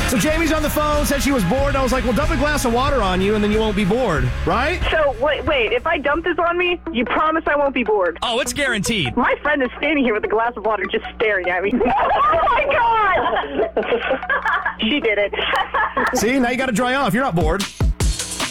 So Jamie's on the phone, said she was bored. I was like, well, dump a glass of water on you, and then you won't be bored, right? So, wait, if I dump this on me, you promise I won't be bored? Oh, it's guaranteed. My friend is standing here with a glass of water just staring at me. Oh, my God! She did it. See, now you got to dry off. You're not bored.